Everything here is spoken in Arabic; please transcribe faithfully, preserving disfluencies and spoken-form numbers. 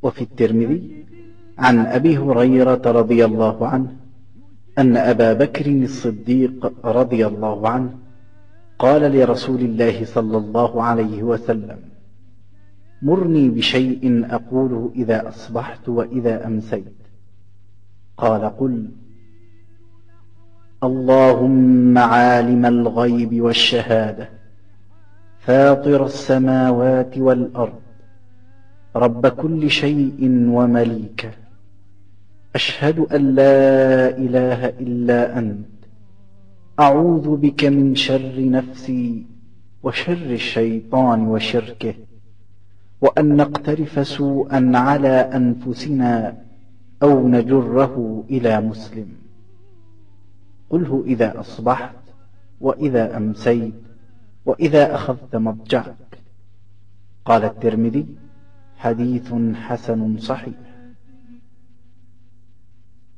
وفي الترمذي عن أبي هريرة رضي الله عنه أن أبا بكر الصديق رضي الله عنه قال لرسول الله صلى الله عليه وسلم: مرني بشيء أقوله إذا أصبحت وإذا أمسيت. قال: قل: اللهم عالم الغيب والشهادة، فاطر السماوات والأرض، رب كل شيء ومليكه، أشهد أن لا إله إلا أنت، أعوذ بك من شر نفسي وشر الشيطان وشركه، وأن نقترف سوءا على أنفسنا أو نجره إلى مسلم. قله إذا أصبحت وإذا أمسيت وإذا أخذت مضجعك. قال الترمذي: حديث حسن صحيح.